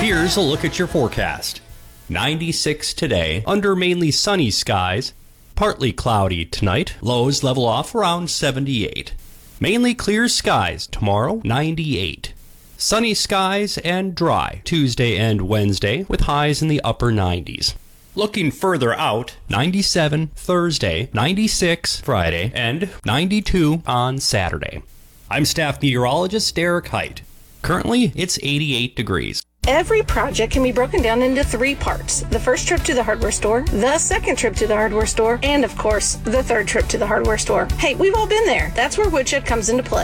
Here's a look at your forecast. 96 today, under mainly sunny skies. Partly cloudy tonight, lows level off around 78. Mainly clear skies tomorrow, 98. Sunny skies and dry Tuesday and Wednesday with highs in the upper 90s. Looking further out, 97 Thursday, 96 Friday, and 92 on Saturday. I'm staff meteorologist Derek Height. Currently, it's 88 degrees. Every project can be broken down into 3 parts. The first trip to the hardware store, the second trip to the hardware store, and of course, the third trip to the hardware store. Hey, we've all been there. That's where Woodshed comes into play.